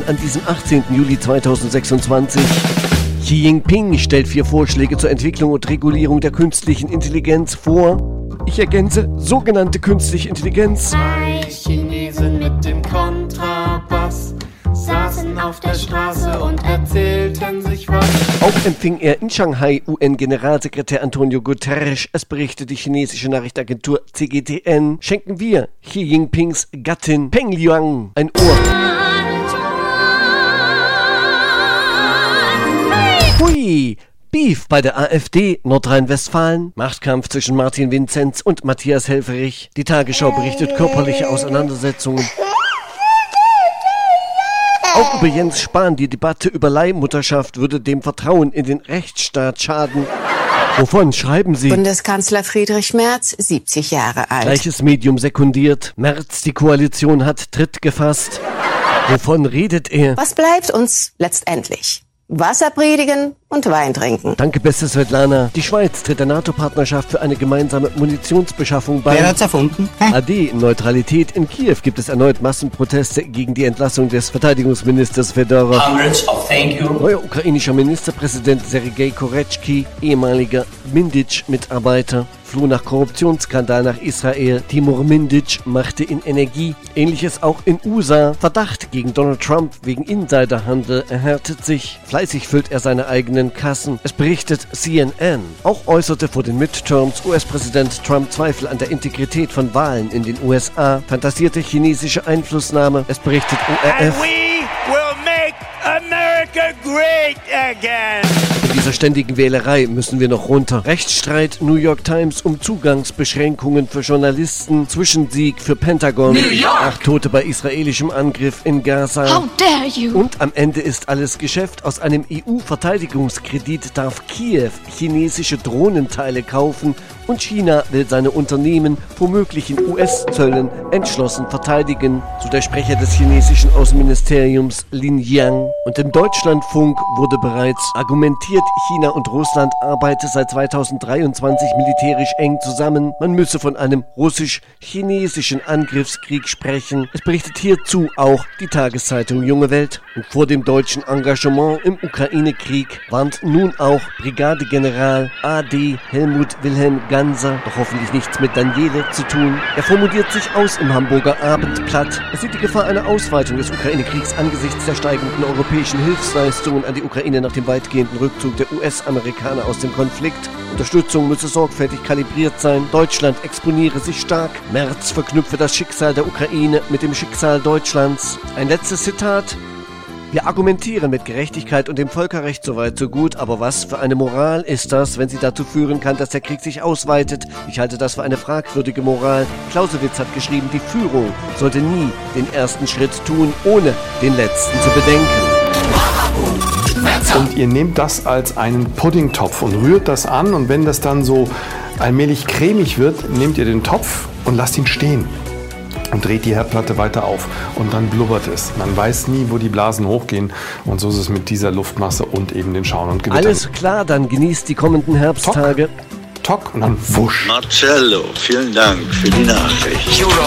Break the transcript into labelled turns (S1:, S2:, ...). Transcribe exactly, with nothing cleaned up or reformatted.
S1: an diesem achtzehnten Juli zweitausendsechsundzwanzig. Xi Jinping stellt vier Vorschläge zur Entwicklung und Regulierung der künstlichen Intelligenz vor. Ich ergänze, sogenannte künstliche Intelligenz.
S2: Zwei Chinesen mit dem Kontrabass saßen auf der Straße und erzählten sich was.
S1: Auch empfing er in Shanghai U N-Generalsekretär Antonio Guterres. Es berichtet die chinesische Nachrichtenagentur C G T N. Schenken wir Xi Jinpings Gattin Peng Liyuan ein Ohr. Hui! Beef bei der AfD Nordrhein-Westfalen, Machtkampf zwischen Martin Vinzenz und Matthias Helfferich. Die Tagesschau berichtet körperliche Auseinandersetzungen. Auch über Jens Spahn, die Debatte über Leihmutterschaft würde dem Vertrauen in den Rechtsstaat schaden. Wovon schreiben Sie?
S3: Bundeskanzler Friedrich Merz, siebzig Jahre alt.
S1: Gleiches Medium sekundiert. Merz, die Koalition hat Tritt gefasst. Wovon redet er?
S3: Was bleibt uns letztendlich? Wasser predigen und Wein trinken.
S1: Danke, beste Svetlana. Die Schweiz tritt der NATO-Partnerschaft für eine gemeinsame Munitionsbeschaffung bei.
S4: Wer hat's erfunden? Hä?
S1: A D, Neutralität. In Kiew gibt es erneut Massenproteste gegen die Entlassung des Verteidigungsministers Fedorov.
S4: Hundreds of thank you.
S1: Neuer ukrainischer Ministerpräsident Sergei Koretschky, ehemaliger Mindic-Mitarbeiter, floh nach Korruptionsskandal nach Israel. Timur Mindic machte in Energie. Ähnliches auch in U S A. Verdacht gegen Donald Trump wegen Insiderhandel erhärtet sich. Fleißig füllt er seine eigenen Kassen. Es berichtet C N N. Auch äußerte vor den Midterms U S-Präsident Trump Zweifel an der Integrität von Wahlen in den U S A. Fantasierte chinesische Einflussnahme. Es berichtet O R F.
S5: And we will make America great again.
S1: In dieser ständigen Wählerei müssen wir noch runter. Rechtsstreit New York Times um Zugangsbeschränkungen für Journalisten. Zwischensieg für Pentagon.
S4: New York!
S1: Acht Tote bei israelischem Angriff in Gaza.
S6: How dare you?
S1: Und am Ende ist alles Geschäft. Aus einem E U-Verteidigungskredit darf Kiew chinesische Drohnenteile kaufen und China will seine Unternehmen vor möglichen U S-Zöllen entschlossen verteidigen, so der Sprecher des chinesischen Außenministeriums Lin Jiang. Und im Deutschlandfunk wurde bereits argumentiert, China und Russland arbeiten seit zweitausenddreiundzwanzig militärisch eng zusammen. Man müsse von einem russisch-chinesischen Angriffskrieg sprechen. Es berichtet hierzu auch die Tageszeitung Junge Welt. Und vor dem deutschen Engagement im Ukraine-Krieg warnt nun auch Brigadegeneral A D Helmut Wilhelm Ganser, doch hoffentlich nichts mit Daniele zu tun. Er formuliert sich aus im Hamburger Abendblatt. Er sieht die Gefahr einer Ausweitung des Ukraine-Kriegs angesichts der steigenden europäischen Hilfsleistungen an die Ukraine nach dem weitgehenden Rückzug der U S-Amerikaner aus dem Konflikt. Unterstützung müsse sorgfältig kalibriert sein. Deutschland exponiere sich stark. Merz verknüpfe das Schicksal der Ukraine mit dem Schicksal Deutschlands. Ein letztes Zitat. Wir argumentieren mit Gerechtigkeit und dem Völkerrecht soweit so gut, aber was für eine Moral ist das, wenn sie dazu führen kann, dass der Krieg sich ausweitet? Ich halte das für eine fragwürdige Moral. Clausewitz hat geschrieben, die Führung sollte nie den ersten Schritt tun, ohne den letzten zu bedenken.
S7: Und ihr nehmt das als einen Puddingtopf und rührt das an und wenn das dann so allmählich cremig wird, nehmt ihr den Topf und lasst ihn stehen. Und dreht die Herdplatte weiter auf und dann blubbert es. Man weiß nie, wo die Blasen hochgehen und so ist es mit dieser Luftmasse und eben den Schauen und Gewittern.
S1: Alles klar, dann genießt die kommenden Herbsttage.
S7: Tock, Tock und dann wusch.
S8: Marcello, vielen Dank für die Nachricht.